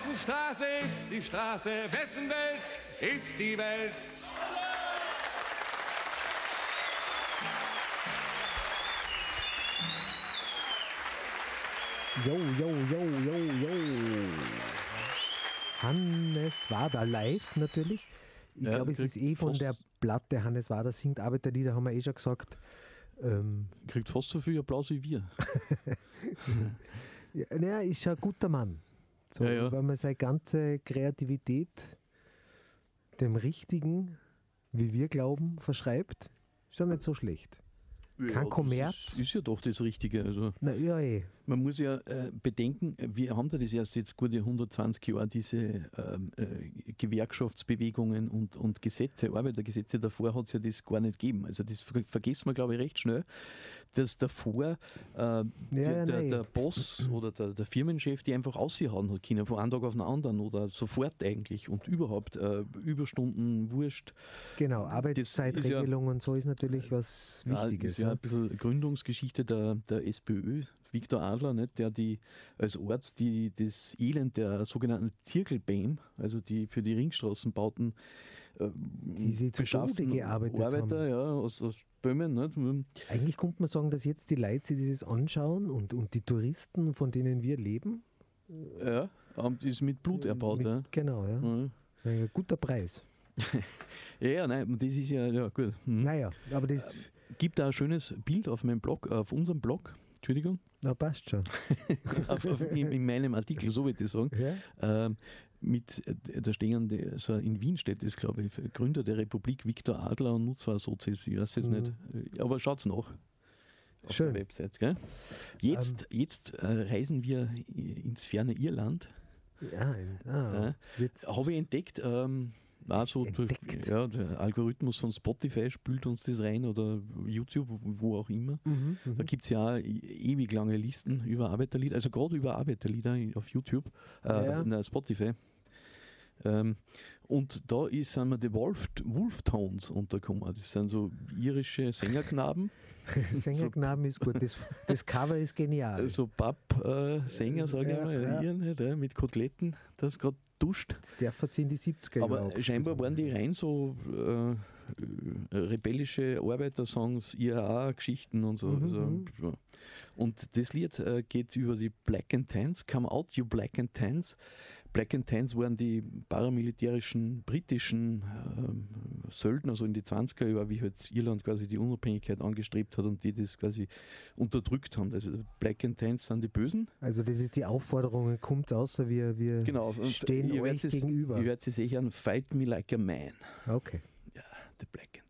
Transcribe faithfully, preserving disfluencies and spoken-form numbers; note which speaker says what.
Speaker 1: Wessen Straße ist die Straße? Wessen Welt ist die Welt?
Speaker 2: Jo, jo, jo, jo, jo. Hannes Wader live natürlich. Ich
Speaker 3: Ja,
Speaker 2: glaube, es ist eh von der Platte Hannes Wader singt Arbeiterlieder, haben wir eh schon gesagt. Ähm,
Speaker 3: Kriegt fast so viel Applaus wie wir.
Speaker 2: ja, naja, ist schon ein guter Mann. So,
Speaker 3: Ja, ja.
Speaker 2: Weil man seine ganze Kreativität dem Richtigen, wie wir glauben, verschreibt, ist schon nicht so schlecht. Kein
Speaker 3: Ja,
Speaker 2: Kommerz.
Speaker 3: Das ist, ist ja doch das Richtige. Also
Speaker 2: Na ja, eh.
Speaker 3: man muss ja äh, bedenken, wir haben da das erst jetzt gute hundertzwanzig Jahre, diese ähm, äh, Gewerkschaftsbewegungen und, und Gesetze, Arbeitergesetze. Davor hat es ja das gar nicht gegeben. Also das ver- vergessen wir, glaube ich, recht schnell, dass davor äh,
Speaker 2: ja,
Speaker 3: der, der,
Speaker 2: nein.
Speaker 3: der Boss oder der, der Firmenchef die einfach ausgehauen hat können, von einem Tag auf den anderen oder sofort eigentlich und überhaupt äh, Überstunden, Wurscht.
Speaker 2: Genau, Arbeitszeitregelung
Speaker 3: ja,
Speaker 2: und so ist natürlich was
Speaker 3: Ja,
Speaker 2: Wichtiges.
Speaker 3: das ist ja ein bisschen Gründungsgeschichte der, der SPÖ. Viktor Adler, nicht, der die als Arzt die, das Elend der sogenannten Zirkelbäm, also die für die Ringstraßenbauten äh,
Speaker 2: Die sie zu Tode gearbeitet
Speaker 3: Arbeiter,
Speaker 2: haben.
Speaker 3: ja, aus, aus Böhmen. Nicht?
Speaker 2: Eigentlich könnte man sagen, dass jetzt die Leute sich dieses anschauen und, und die Touristen, von denen wir leben.
Speaker 3: Ja, haben das mit Blut erbaut.
Speaker 2: Mit,
Speaker 3: ja.
Speaker 2: Genau, ja.
Speaker 3: Ja.
Speaker 2: Ein guter Preis.
Speaker 3: ja, ja, nein, das ist ja, ja gut. Hm.
Speaker 2: Naja, aber das
Speaker 3: Gibt da ein schönes Bild auf meinem Blog, auf unserem Blog, Entschuldigung,
Speaker 2: na, passt schon.
Speaker 3: auf, auf, in, in meinem Artikel, so würde ich sagen.
Speaker 2: Ja?
Speaker 3: Ähm, mit, äh, da stehen, die, so in Wien steht das, glaube ich, Gründer der Republik Viktor Adler und Nutzwar Sozis, ich weiß jetzt
Speaker 2: Mhm.
Speaker 3: nicht, äh, aber schaut's nach auf
Speaker 2: Schön.
Speaker 3: der Website. Gell? Jetzt, jetzt äh, reisen wir ins ferne Irland.
Speaker 2: Ja, ah,
Speaker 3: Ja.
Speaker 2: jetzt,
Speaker 3: Habe ich entdeckt, ähm, also
Speaker 2: Entdeckt?
Speaker 3: ja, der Algorithmus von Spotify spült uns das rein oder YouTube, wo auch immer.
Speaker 2: mhm,
Speaker 3: Da
Speaker 2: mhm.
Speaker 3: gibt es ja auch ewig lange Listen über Arbeiterlieder, also gerade über Arbeiterlieder auf YouTube, äh,
Speaker 2: Ja.
Speaker 3: nein, Spotify. Ähm, und da ist, sind wir die Wolf, Wolftones untergekommen. Das sind so irische Sängerknaben,
Speaker 2: Sängerknaben ist gut. Das, das Cover ist genial.
Speaker 3: so Papp-Sänger, sage ich
Speaker 2: Ja,
Speaker 3: mal,
Speaker 2: ja.
Speaker 3: Iren, nicht, ja, mit Koteletten, das gerade duscht.
Speaker 2: Das darf jetzt in die siebziger
Speaker 3: Aber
Speaker 2: Jahre
Speaker 3: scheinbar waren die rein so äh, rebellische Arbeitersongs, I R A-Geschichten und so.
Speaker 2: Mhm,
Speaker 3: Also,
Speaker 2: mhm.
Speaker 3: ja. Und das Lied äh, geht über die Black and Tans, Come Out You Black and Tans. Black and Tans waren die paramilitärischen britischen ähm, Söldner, so in die zwanziger Jahre, wie halt Irland quasi die Unabhängigkeit angestrebt hat und die das quasi unterdrückt haben. Also Black and Tans sind die Bösen.
Speaker 2: Also das ist die Aufforderung, kommt außer wir, wir
Speaker 3: Genau. Und
Speaker 2: stehen
Speaker 3: ihr
Speaker 2: euch
Speaker 3: werdet es-
Speaker 2: gegenüber.
Speaker 3: Ihr werdet sie sicher Fight Me Like a Man.
Speaker 2: Okay.
Speaker 3: Ja, the Black